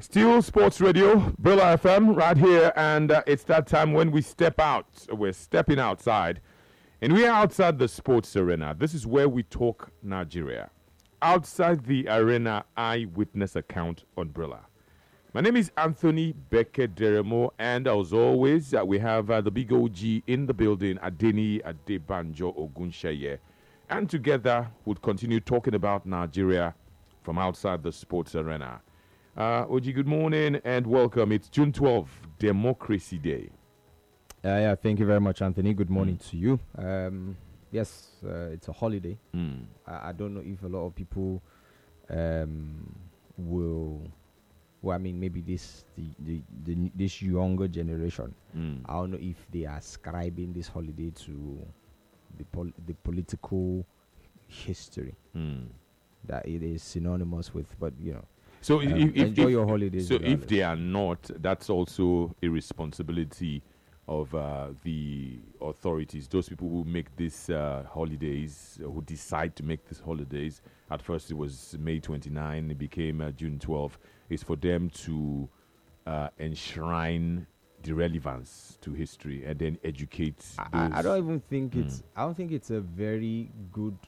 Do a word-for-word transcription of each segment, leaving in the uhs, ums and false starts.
Still Sports Radio, Brilla F M, right here, and uh, it's that time when we step out. We're stepping outside, and we are outside the sports arena. This is where we talk Nigeria. Outside the arena, eyewitness account on Brilla. My name is Anthony Becker Deremo, and as always, uh, we have uh, the big O G in the building, Adeni Adebanjo Ogunsheye, and together we'll continue talking about Nigeria from outside the sports arena. Uh, O G, good morning and welcome. It's June twelfth, Democracy Day. Uh, yeah, thank you very much, Anthony. Good morning mm. to you. Um, yes, uh, it's a holiday. Mm. I, I don't know if a lot of people um, will. Well, I mean, maybe this the, the, the this younger generation. Mm. I don't know if they are ascribing this holiday to the pol- the political history mm. that it is synonymous with. But you know. So Um, if, if, enjoy if, your holidays. So regardless. if they are not, that's also a responsibility of uh, the authorities. Those people who make these uh, holidays, uh, who decide to make these holidays. At first, it was May twenty-ninth. It became uh, June twelfth. It's for them to uh, enshrine the relevance to history and then educate. I, I don't even think Mm. it's. I don't think it's a very good.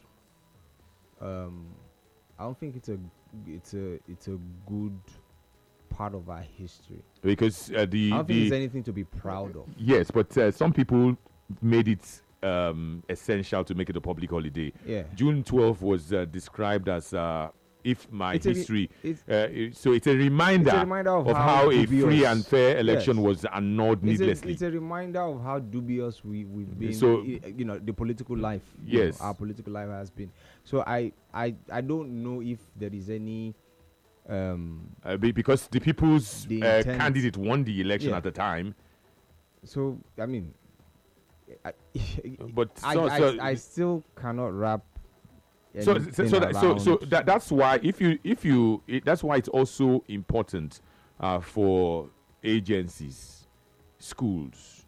Um, I don't think it's a. It's a. It's a good part of our history. Because uh, the I don't the think it's anything to be proud of. yes, but uh, some people made it um, essential to make it a public holiday. Yeah. June twelfth was uh, described as uh, if my It's a re- history. it's- uh, it- so it's a reminder, It's a reminder of, of how, a dubious- free and fair election Yes. was annulled It's a, needlessly. it's a reminder of how dubious we, we've been. So- i- you know, the political life. you know, Yes. our political life has been. So I, I, I don't know if there is any. Um, uh, be- because the people's The uh, intent- candidate won the election Yeah. at the time. so I mean, I, But I, so, I, so, I still cannot wrap. so, so, anything so, that, so, so around- that, that's why if you if you it, that's why it's also important uh, for agencies, schools,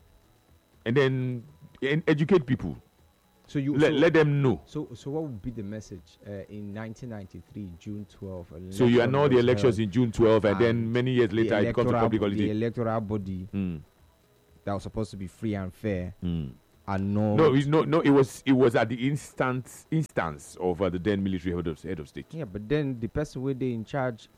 and then and educate people. So you Let, so, let them know. so so what would be the message uh, in nineteen ninety-three, June twelfth? So you annul the elections in June twelfth, and then and many years later it becomes a public the holiday. electoral body Mm, that was supposed to be free and fair mm. annulled. No, it- no, no. It was it was at the instant instance of uh, the then military head of, head of state. Yeah, but then the person where they in charge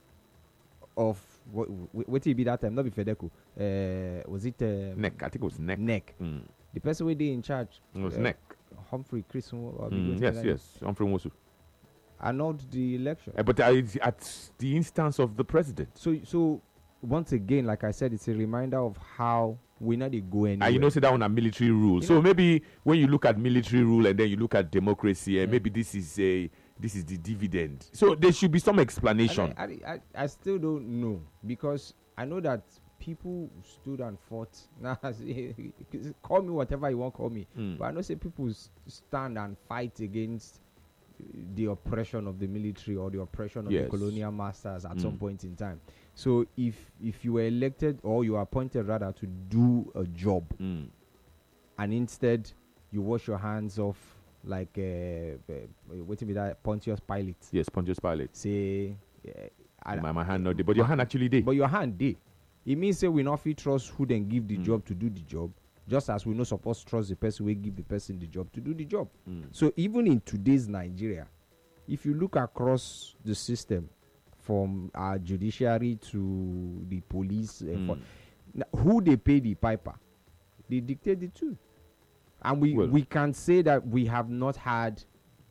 of what what it be that time? Not be Fedeco. Uh, was it uh, Neck, I think it was neck. Neck. Mm. The person where they in charge. It was uh, neck. Humphrey Chris. Or Mm, yes, yes. I'm from Wosu. Annulled the election. Uh, but uh, it's at the instance of the president. So so once again, like I said, it's a reminder of how we not they go anywhere. And you know, say that on a military rule. You So know- maybe when you look at military rule and then you look at democracy, uh, Mm. maybe this is a this is the dividend. So there should be some explanation. I, I, I, I still don't know because I know that people stood and fought. Now, call me whatever you want, call me. Mm. But I know say people s- stand and fight against uh, the oppression of the military or the oppression of Yes. the colonial masters at Mm. some point in time. So if if you were elected or you are appointed rather to do a job Mm. and instead you wash your hands off like uh, uh, wait be that Pontius Pilate Yes, Pontius Pilate. say. Uh, I- My, my hand not there, but your hand actually did. but your hand dey. It means say we not fit trust who then give the Mm. job to do the job, just as we not supposed to trust the person we give the person the job to do the job. Mm. So even in today's Nigeria, if you look across the system, from our judiciary to the police, uh, Mm. for, na- who they pay the piper, they dictate the truth, and we Well- we can say that we have not had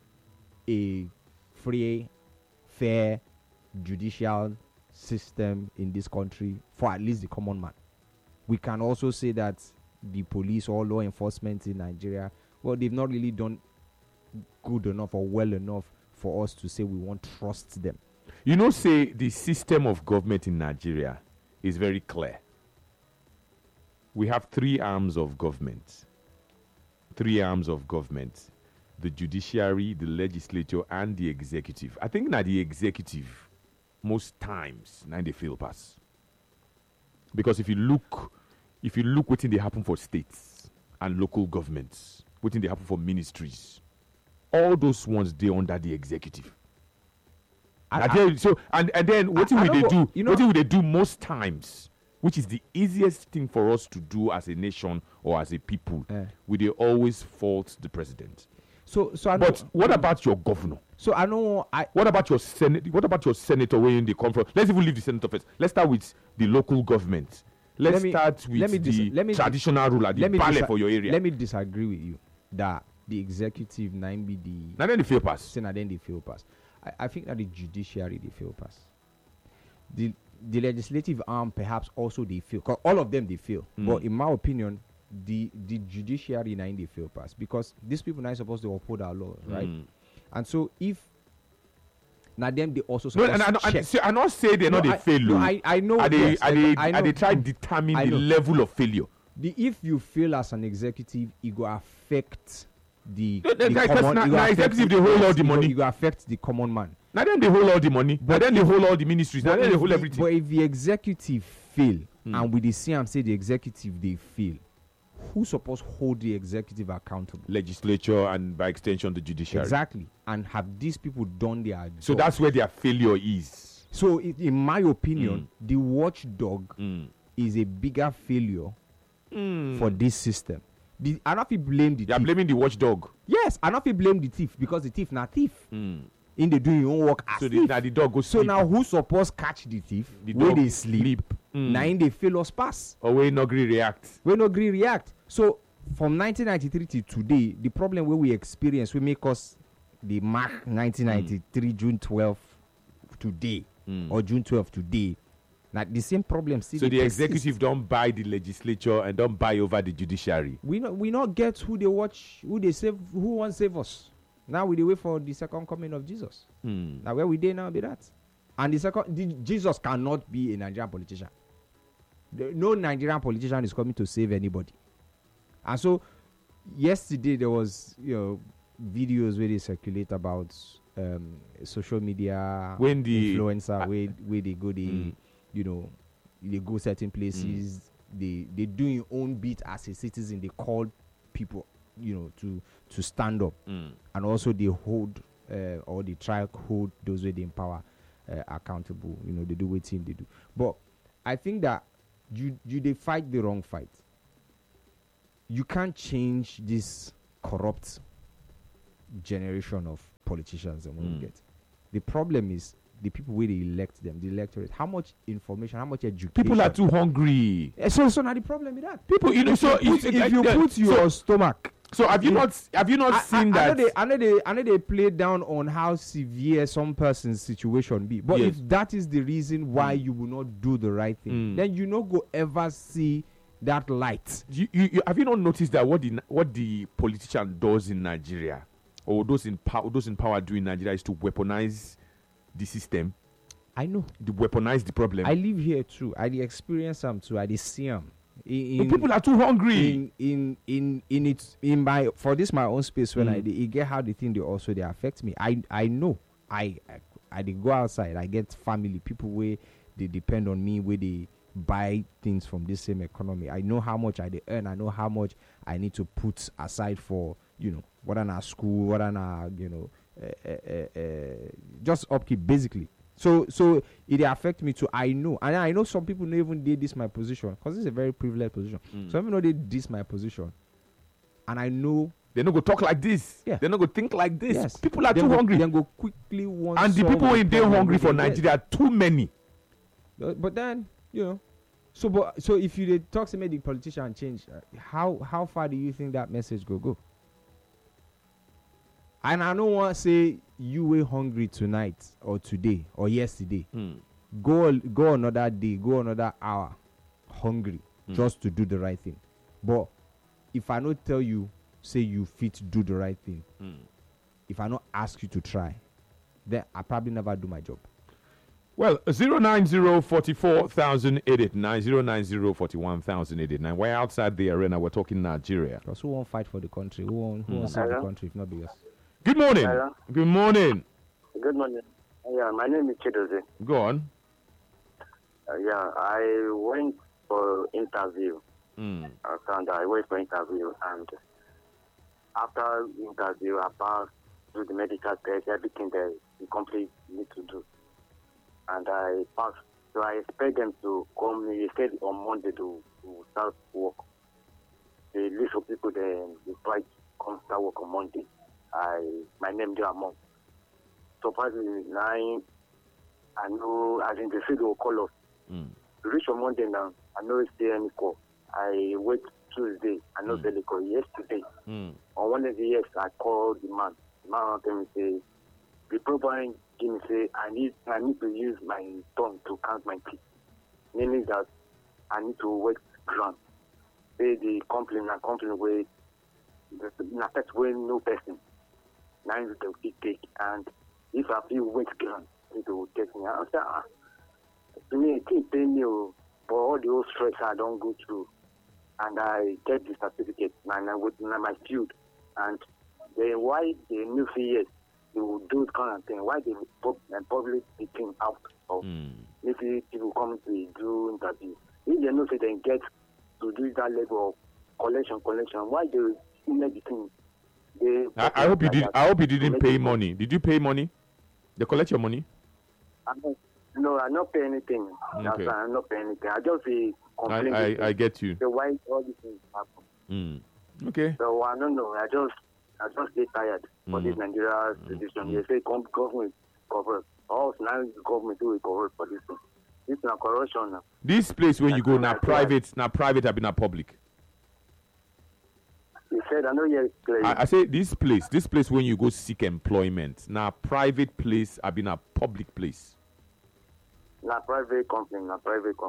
a free, fair judicial system in this country for at least the common man. We can also say that the police or law enforcement in Nigeria, well, they've not really done good enough or well enough for us to say we won't trust them. You know, say the system of government in Nigeria is very clear. We have three arms of government. Three arms of government. The judiciary, the legislature, and the executive. I think that the executive, most times, now they fail pass. Because if you look, if you look what they happen for states and local governments, what they happen for ministries, all those ones they under the executive. I, I tell you, so and and then what I will don't they go- do? you know- What will they do most times? Which is the easiest thing for us to do as a nation or as a people? Eh. Will they always fault the president? so so I But don't, what about your governor? so I know I What about your senate? What about your senator when they come from? Let's even leave the senator first. Let's start with the local government. Let's Let me- start with let me dis- the let me- traditional ruler, the let me ballet disa- for your area. let me disagree with you that the executive nine be the Now then the fail pass. saying that then they fail pass. I, I think that the judiciary they fail pass. The the legislative arm perhaps also they fail. 'Cause all of them they fail. Mm. But in my opinion, the the judiciary nine they fail pass because these people are not supposed to uphold our laws, right? Mm. And so if now them they also No, supposed and I, to I, check. see, I not say they're not No, a I- failure. no, I, I know. Are they, yes, are they, I know. are they try to determine I the know. level of failure? The, if you fail as an executive, it will affect the, No, the no, like, common. now- it will now affect executive, the- they hold all yes, the it will- money. It will affect the common man. Now then they hold all the money. Now But then they if- hold all the ministries. Now But then they if hold the- everything. But if the executive fail, Mm. and we dey see am say the executive they fail, who supposed hold the executive accountable? Legislature and by extension the judiciary. Exactly. And have these people done their job? So that's where their failure is. So i- in my opinion, the watchdog Mm. is a bigger failure Mm. for this system. The, I not fit blame the They are thief. blaming the watchdog. Yes, I not fit blame the thief because the thief na thief. Mm. In they do your own work as So the, thief. now the dog goes So sleep. now who suppose catch the thief? The Where dog they sleep. Mm. Now in they fail us pass. or where no agree react. We no agree react. So from nineteen ninety-three to today, the problem where we experience we make us the mark nineteen ninety-three June twelfth today Mm. or June twelfth today. Now the same problem still So dey the persist. executive don't buy the legislature and don't buy over the judiciary. we not we not get who they watch, who they save, who want save us. Now we dey wait for the second coming of Jesus. Mm. Now where we dey now be that. And the second the, Jesus cannot be a Nigerian politician. The- no Nigerian politician is coming to save anybody. And so yesterday there was you know videos where they circulate about um, social media When the- influencer uh, where where they go they Mm. you know they go certain places they they do your own bit as a citizen, they call people you know to to stand up, Mm. and also they hold uh, or they try to hold those with the power uh, accountable. You know, they do what thing they do. But I think that you you they fight the wrong fight. You can't change this corrupt generation of politicians that we Mm. get. The problem is the people where they elect them, the electorate. How much information, how much education? People are too hungry. Eh, so so now the problem is that People, you know, if so you put, if- if like you the- put so- your stomach. So have you Yeah. not have you not I, seen I, I that? know they, I know they, I know they play down on how severe some person's situation be. But Yes. if that is the reason why Mm. you will not do the right thing, Mm. then you no go ever see that light. you, you, you, have you not noticed that what the what the politician does in Nigeria, or those in power, those in power do in Nigeria, is to weaponize the system, I know. to weaponize the problem. I live here too. I dey experience them too. I dey see them. In, But people are too hungry. in in in in it in my for this my own space when Mm. I dey e get how the thing they also they affect me. I I know. I I, I dey go outside. I get family people where they depend on me, where they buy things from this same economy. I know how much I dey earn. I know how much I need to put aside for you know whether na school, whether na you know uh, uh, uh, just upkeep basically. So so it dey affect me too. I know, and I know some people no even did this my position because this is a very privileged position. Mm. Some people know they this my position, and I know They're not going to talk like this. Yeah. They're not going to think like this. yes, People are them too go, hungry. Then go quickly want And the solve people in there problem hungry wey for they get. Nigeria are too many. Uh, But then you know, so but so if you dey talk to me the politician change, uh, how how far do you think that message go go? And I don't want to say you were hungry tonight or today or yesterday. Mm. Go go another day, go another hour, hungry Mm. just to do the right thing. But if I not tell you, say you fit do the right thing, Mm. if I not ask you to try, then I probably never do my job. Well, zero nine zero forty-four thousand eight eight nine, zero nine zero forty-one thousand eight eight nine. We're outside the arena. We're talking Nigeria. Because who won't fight for the country? Who won't, who Mm. won't serve the Hello? country if not be us? Good morning. Hello. Good morning. Good morning. Yeah, my name is Chidozie. Go on. Uh, yeah, I went for interview. Mm. I found I went for interview, and after interview, I passed through the medical test, everything that the company need to do. and I passed. So I expect them to come. They said on Monday to, to start work. The list of people they they try to come start work on Monday. I my name there among. Surprisingly, nine. I know as in the city will call us. Mm. To reach on Monday now. I know it's there any call. I wait Tuesday. I know Mm. the call yesterday. Mm. On Wednesday, yes, I called the man. The man told me say the program give me say I need I need to use my tongue to count my teeth. Meaning that I need to wait ground. Say the complaint and complaint where na first way no person. Now you will take and if I feel wait ground, it will take me. I say ah, to me it can't pay me oh, for all the whole stress I don't go through. And I get the certificate and I would my field and then why they new years they will do this kind of thing. Why they pub- and public the thing out of Mm. maybe people come to do interview. If they know say they get to do that level of collection, collection, why they make the thing? They I, I hope you like did. that. I hope you didn't Make pay it- money. Did you pay money? They collect your money. I'm not, no, I not pay anything. That's Okay. why I not pay anything. I just say I, complain. I, I get you. So why all these things happen? Mm. Okay. So I don't know. I just I just get tired for this Mm. Nigeria situation. Mm. They say com- government cover. All now the government do cover for this thing. This is not corruption now. This place where you go now That's right. private, now private have been a public. He said I know you're clear. I, I say this place, this place when you go seek employment, now private place have been a public place. Not private company, not private company.